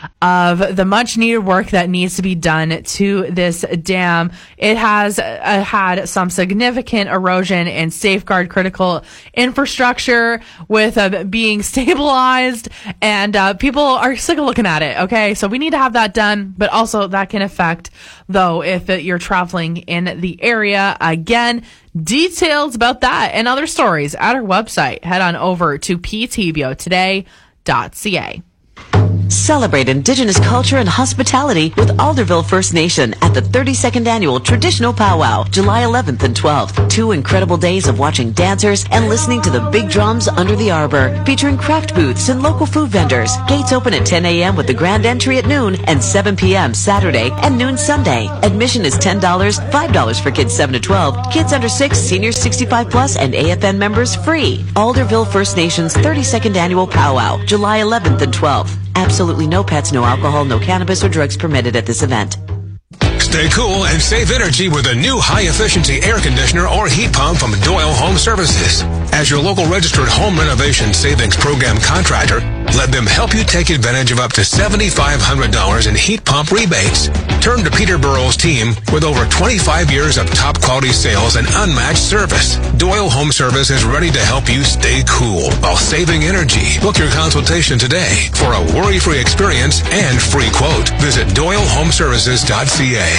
of the much needed work that needs to be done to this dam. It has had some significant erosion and safeguard critical infrastructure with being stabilized, and people are sick of looking at it. Okay, so we need to have that done, but also that can affect, though, if you're traveling in the area. Again, details about that and other stories at our website. Head on over to ptbotoday.ca. Celebrate Indigenous culture and hospitality with Alderville First Nation at the 32nd Annual Traditional Powwow, July 11th and 12th. 2 incredible days of watching dancers and listening to the big drums under the arbor, featuring craft booths and local food vendors. Gates open at 10 a.m. with the grand entry at noon and 7 p.m. Saturday and noon Sunday. Admission is $10, $5 for kids 7 to 12, kids under 6, seniors 65 plus, and AFN members free. Alderville First Nation's 32nd Annual Powwow, July 11th and 12th. Absolutely no pets, no alcohol, no cannabis or drugs permitted at this event. Stay cool and save energy with a new high-efficiency air conditioner or heat pump from Doyle Home Services. As your local registered home renovation savings program contractor, let them help you take advantage of up to $7,500 in heat pump rebates. Turn to Peterborough's team with over 25 years of top-quality sales and unmatched service. Doyle Home Service is ready to help you stay cool while saving energy. Book your consultation today for a worry-free experience and free quote. Visit DoyleHomeservices.ca.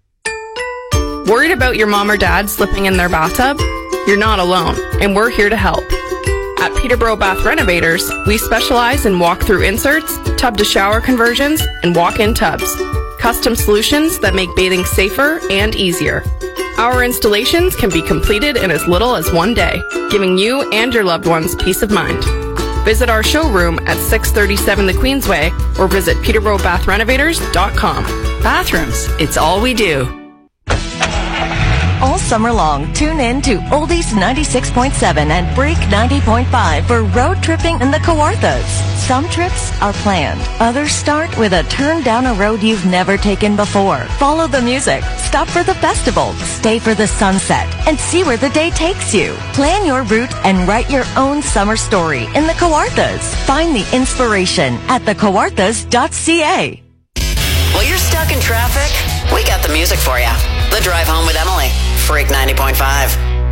Worried about your mom or dad slipping in their bathtub? You're not alone, and we're here to help. At Peterborough Bath Renovators, we specialize in walk-through inserts, tub-to-shower conversions, and walk-in tubs. Custom solutions that make bathing safer and easier. Our installations can be completed in as little as 1 day, giving you and your loved ones peace of mind. Visit our showroom at 637 The Queensway or visit PeterboroughBathRenovators.com. Bathrooms, it's all we do. All summer long, tune in to Oldies 96.7 and Break 90.5 for road tripping in the Kawarthas. Some trips are planned. Others start with a turn down a road you've never taken before. Follow the music, stop for the festival, stay for the sunset, and see where the day takes you. Plan your route and write your own summer story in the Kawarthas. Find the inspiration at thekawarthas.ca. Well, you're stuck in traffic? We got the music for you. The Drive Home with Emily. Freak 90.5.